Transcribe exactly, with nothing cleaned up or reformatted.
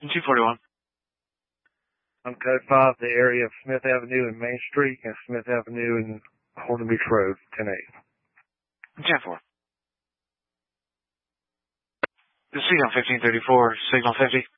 two forty-one. I'm code five, the area of Smith Avenue and Main Street and Smith Avenue and Holden Beach Road, ten eight. ten four. The signal fifteen thirty-four, signal fifty.